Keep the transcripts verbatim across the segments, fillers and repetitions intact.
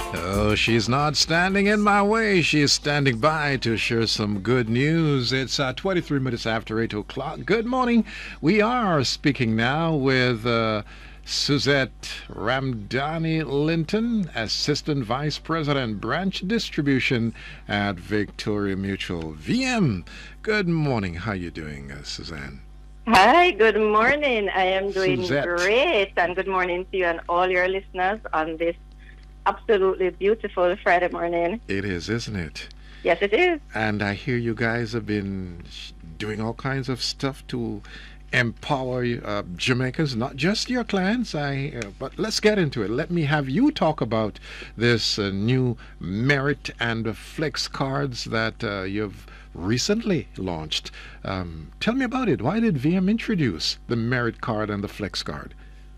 Oh, she's not standing in my way. She is standing by to share some good news. It's uh, twenty-three minutes after eight o'clock. Good morning. We are speaking now with uh, Suzette Ramdani Linton, Assistant Vice President, Branch Distribution at Victoria Mutual. V M, good morning. How you doing, uh, Suzanne? Hi, good morning. I am doing Suzette. great. And good morning to you and all your listeners on this absolutely beautiful Friday morning. It is, isn't it? Yes, it is. And I hear you guys have been sh- doing all kinds of stuff to empower uh, Jamaicans, not just your clients. I, uh, but let's get into it. Let me have you talk about this uh, new Merit and Flex cards that uh, you've recently launched. Um, tell me about it. Why did V M introduce the Merit card and the Flex card?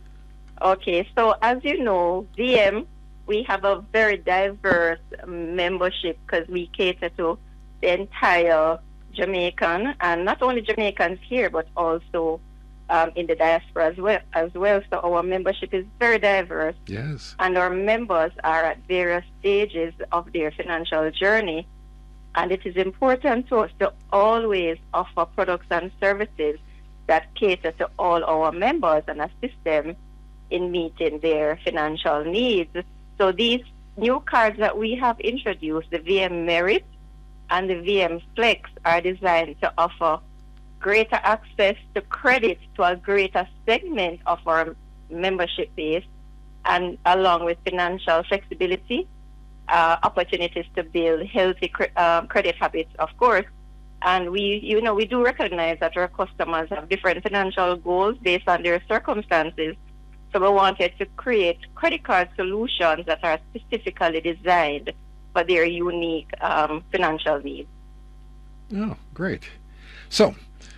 Okay, so as you know, V M, we have a very diverse membership because we cater to the entire Jamaican, and not only Jamaicans here, but also um, in the diaspora as well, as well. So our membership is very diverse. Yes. And our members are at various stages of their financial journey. And it is important to us to always offer products and services that cater to all our members and assist them in meeting their financial needs. So these new cards that we have introduced, the V M Merit and the V M Flex, are designed to offer greater access to credit to a greater segment of our membership base, and along with financial flexibility, uh, opportunities to build healthy cre- uh, credit habits, of course. And we, you know, we do recognize that our customers have different financial goals based on their circumstances. So we wanted to create credit card solutions that are specifically designed for their unique um, financial needs. Oh, great. So,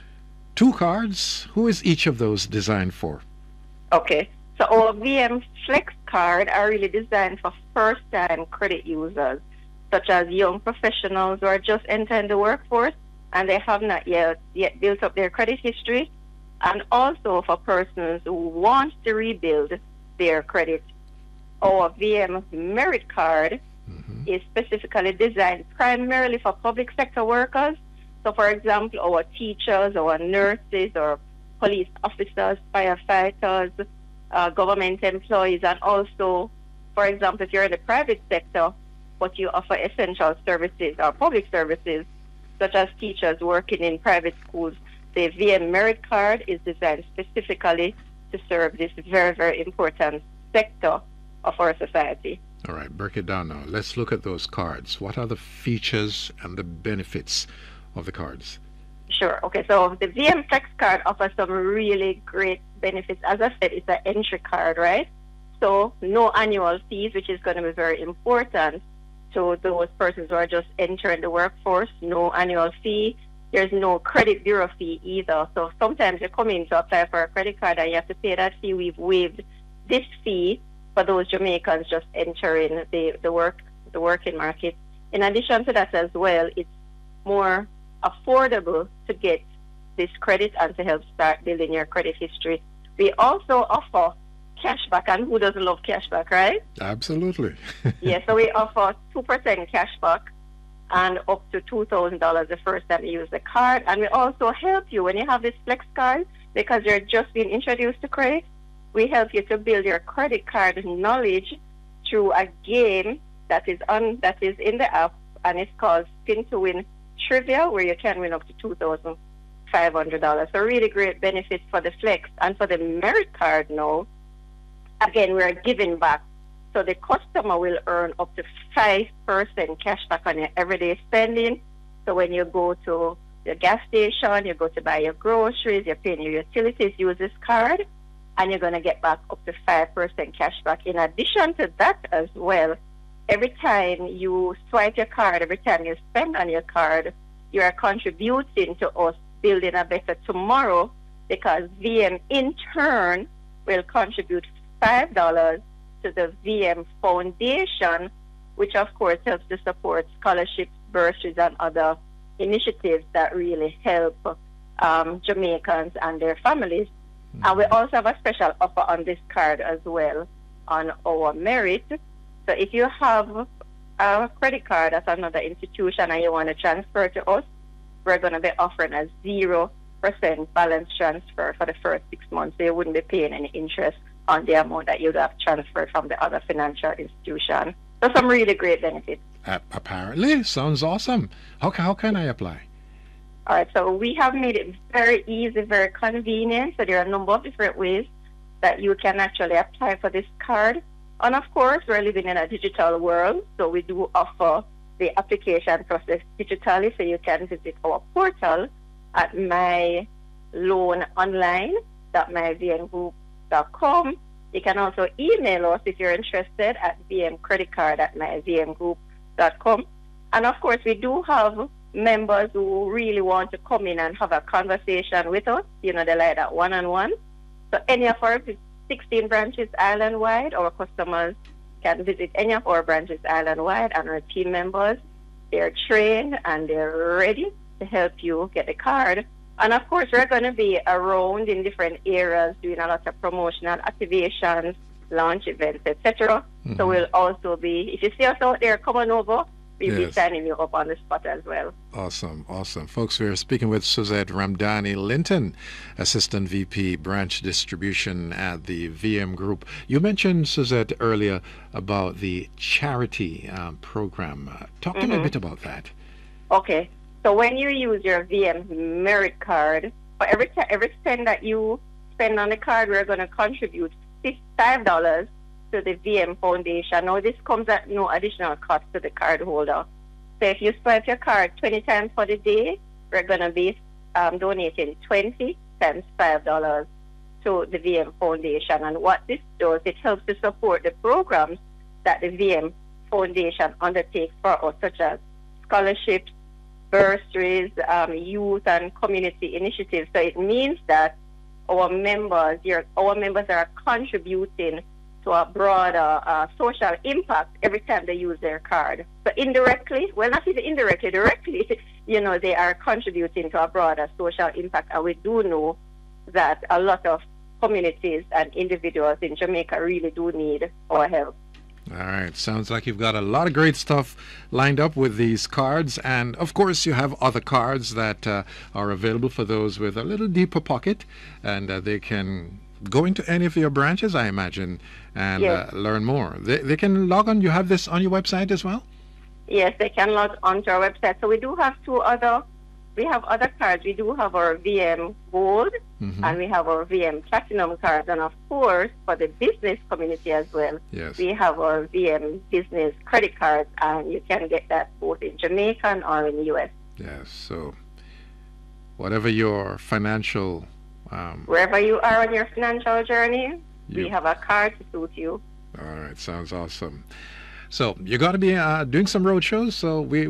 two cards. Who is each of those designed for? Okay. So our V M Flex card are really designed for first-time credit users, such as young professionals who are just entering the workforce and they have not yet, yet built up their credit history, and also for persons who want to rebuild their credit. Our V M Merit card mm-hmm. is specifically designed primarily for public sector workers. So, for example, our teachers, our nurses, our police officers, firefighters, uh, government employees, and also, for example, if you're in the private sector, but you offer essential services or public services, such as teachers working in private schools, the V M Merit card is designed specifically to serve this very, very important sector of our society. All right, break it down now. Let's look at those cards. What are the features and the benefits of the cards? Sure. Okay, so the V M Flex card offers some really great benefits. As I said, it's an entry card, right? So no annual fees, which is going to be very important to those persons who are just entering the workforce. No annual fee. There's no credit bureau fee either. So sometimes you come in to apply for a credit card and you have to pay that fee. We've waived this fee for those Jamaicans just entering the, the work the working market. In addition to that as well, it's more affordable to get this credit and to help start building your credit history. We also offer cashback, and who doesn't love cashback, right? Absolutely. Yeah, so we offer two percent cashback and up to two thousand dollars the first time you use the card. And we also help you when you have this Flex card, because you're just being introduced to credit. We help you to build your credit card knowledge through a game that is on that is in the app, and it's called Spin to Win Trivia, where you can win up to two thousand five hundred dollars. So really great benefits for the Flex. And for the Merit card now, again, we're giving back. So the customer will earn up to five percent cash back on your everyday spending. So when you go to your gas station, you go to buy your groceries, you're paying your utilities, use this card, and you're going to get back up to five percent cash back. In addition to that as well, every time you swipe your card, every time you spend on your card, you are contributing to us building a better tomorrow, because V M in turn will contribute five dollars to the V M Foundation, which of course helps to support scholarships, bursaries, and other initiatives that really help um, Jamaicans and their families. Mm-hmm. And we also have a special offer on this card as well on our Merit, So if you have a credit card at another institution and you want to transfer to us, we're going to be offering a zero percent balance transfer for the first six months. So you wouldn't be paying any interest on the amount that you'd have transferred from the other financial institution. So some really great benefits. Uh, apparently, sounds awesome. How, how can I apply? All right, so we have made it very easy, very convenient. So there are a number of different ways that you can actually apply for this card. And of course, we're living in a digital world, so we do offer the application process digitally. So you can visit our portal at my loan online dot my v m group dot com. You can also email us if you're interested at v m credit card at my v m group dot com. And of course, we do have members who really want to come in and have a conversation with us. You know, they like that one-on-one. So any of our sixteen branches island-wide, our customers can visit any of our branches island-wide, and our team members, they're trained and they're ready to help you get the card. And of course, we're going to be around in different areas doing a lot of promotional activations, launch events, et cetera. Mm-hmm. So we'll also be, if you see us out there, come on over. We'll yes. be signing you up on the spot as well. Awesome, awesome. Folks, we're speaking with Suzette Ramdani Linton, Assistant V P Branch Distribution at the V M Group. You mentioned, Suzette, earlier about the charity um, program. Uh, talk mm-hmm. to me a bit about that. Okay. So when you use your V M Merit card, for every, t- every spend that you spend on the card, we're going to contribute five dollars to the V M Foundation. Now, this comes at no additional cost to the card holder. So if you swipe your card twenty times for the day, we're going to be um, donating twenty times five dollars to the V M Foundation. And what this does, it helps to support the programs that the V M Foundation undertakes for us, such as scholarships, bursaries, um, youth and community initiatives. So it means that our members, your, our members are contributing to a broader uh, social impact every time they use their card. So indirectly, well, not even indirectly, directly, you know, they are contributing to a broader social impact. And we do know that a lot of communities and individuals in Jamaica really do need our help. All right. Sounds like you've got a lot of great stuff lined up with these cards. And, of course, you have other cards that uh, are available for those with a little deeper pocket. And uh, they can go into any of your branches, I imagine, and yes. uh, learn more. They, they can log on. You have this on your website as well? Yes, they can log on to our website. So we do have two other, we have other cards. We do have our V M Gold mm-hmm. and we have our V M Platinum cards. And of course, for the business community as well, yes. we have our V M Business credit cards, and you can get that both in Jamaican or in the U S. Yes, so whatever your financial... Um, Wherever you are on your financial journey, you, we have a card to suit you. All right, sounds awesome. So you're going to be uh, doing some road shows, so we